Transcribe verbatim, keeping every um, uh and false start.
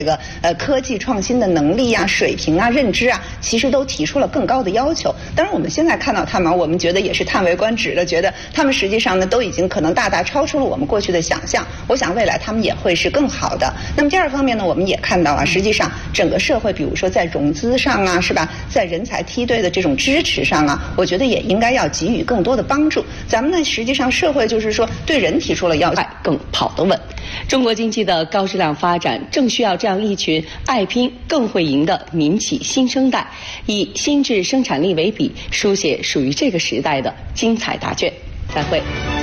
这个呃科技创新的能力啊、水平啊、认知啊，其实都提出了更高的要求。当然，我们现在看到他们，我们觉得也是叹为观止的，觉得他们实际上呢都已经可能大大超出了我们过去的想象。我想未来他们也会是更好的。那么第二方面呢，我们也看到啊，实际上整个社会，比如说在融资上啊，是吧，在人才梯队的这种支持上啊，我觉得也应该要给予更多的帮助。咱们呢，实际上社会就是说对人提出了要求， 更跑得稳。中国经济的高质量发展正需要这样一群爱拼、更会赢的民企新生代，以心智生产力为笔，书写属于这个时代的精彩答卷。再会。